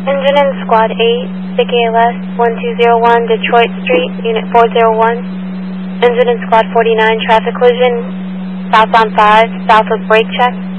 Engine in Squad 8, SIC ALS 1201 Detroit Street, Unit 401. Engine in Squad 49, traffic collision, southbound 5, south of brake check.